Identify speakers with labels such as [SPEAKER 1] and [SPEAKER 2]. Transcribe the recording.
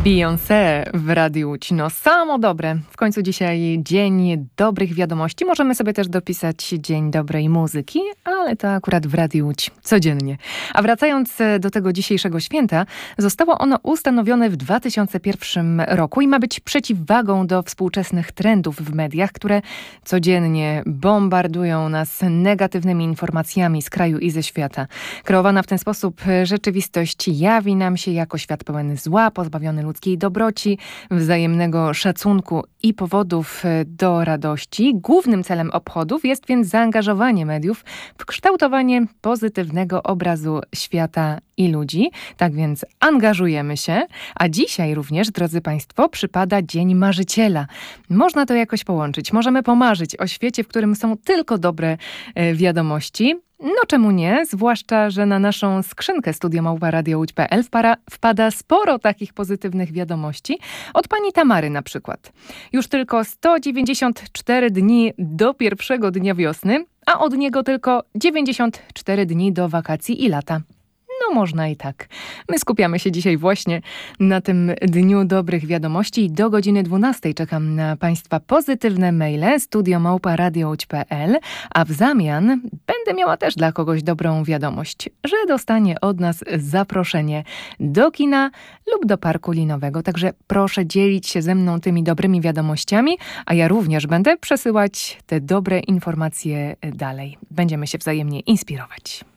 [SPEAKER 1] Beyoncé w Radiu Łódź. No samo dobre. W końcu dzisiaj dzień dobrych wiadomości. Możemy sobie też dopisać dzień dobrej muzyki, ale to akurat w Radiu Łódź codziennie. A wracając do tego dzisiejszego święta, zostało ono ustanowione w 2001 roku i ma być przeciwwagą do współczesnych trendów w mediach, które codziennie bombardują nas negatywnymi informacjami z kraju i ze świata. Kreowana w ten sposób rzeczywistość jawi nam się jako świat pełen zła, pozbawiony ludzkiej dobroci, wzajemnego szacunku i powodów do radości. Głównym celem obchodów jest więc zaangażowanie mediów w kształtowanie pozytywnego obrazu świata i ludzi. Tak więc angażujemy się, a dzisiaj również, drodzy Państwo, przypada Dzień Marzyciela. Można to jakoś połączyć. Możemy pomarzyć o świecie, w którym są tylko dobre wiadomości. No czemu nie? Zwłaszcza, że na naszą skrzynkę studio@radiowódź.pl wpada sporo takich pozytywnych wiadomości. Od pani Tamary na przykład. Już tylko 194 dni do pierwszego dnia wiosny, a od niego tylko 94 dni do wakacji i lata. No można i tak. My skupiamy się dzisiaj właśnie na tym Dniu Dobrych Wiadomości i do godziny 12 czekam na Państwa pozytywne maile studio@radiowódź.pl, a w zamian będę miała też dla kogoś dobrą wiadomość, że dostanie od nas zaproszenie do kina lub do parku linowego. Także proszę dzielić się ze mną tymi dobrymi wiadomościami, a ja również będę przesyłać te dobre informacje dalej. Będziemy się wzajemnie inspirować.